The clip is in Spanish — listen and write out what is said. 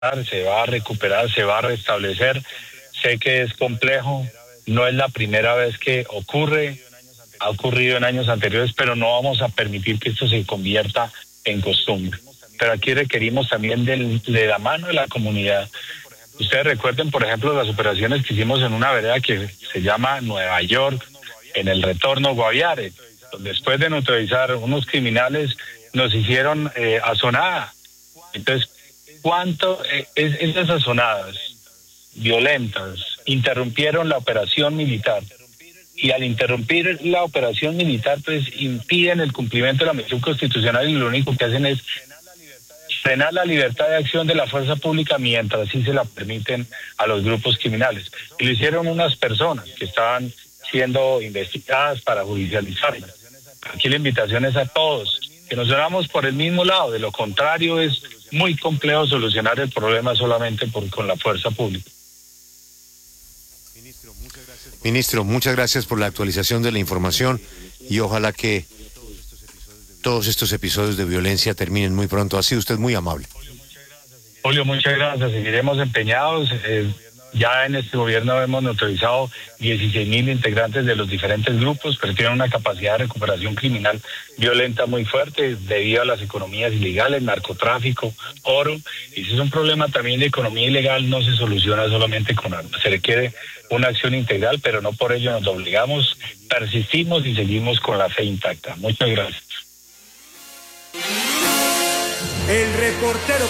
se va a recuperar, se va a restablecer. Sé que es complejo, no es la primera vez que ocurre, ha ocurrido en años anteriores, pero no vamos a permitir que esto se convierta en costumbre. Pero aquí requerimos también de la mano de la comunidad. Ustedes recuerden, por ejemplo, las operaciones que hicimos en una vereda que se llama Nueva York, en el retorno Guaviare. Después de neutralizar unos criminales, nos hicieron azonada. Entonces, ¿cuánto esas azonadas violentas interrumpieron la operación militar? Y al interrumpir la operación militar, pues impiden el cumplimiento de la misión constitucional y lo único que hacen es frenar la libertad de acción de la fuerza pública mientras sí se la permiten a los grupos criminales. Y lo hicieron unas personas que estaban siendo investigadas para judicializarlas. Aquí la invitación es a todos, que nos unamos por el mismo lado. De lo contrario, es muy complejo solucionar el problema solamente con la fuerza pública. Ministro, muchas gracias por la actualización de la información y ojalá que todos estos episodios de violencia terminen muy pronto. Ha sido usted muy amable. Julio, muchas gracias. Seguiremos empeñados. Ya en este gobierno hemos neutralizado 16.000 integrantes de los diferentes grupos, pero tienen una capacidad de recuperación criminal violenta muy fuerte debido a las economías ilegales, narcotráfico, oro. Y si es un problema también de economía ilegal, no se soluciona solamente con armas. Se requiere una acción integral, pero no por ello nos obligamos, persistimos y seguimos con la fe intacta. Muchas gracias. El reportero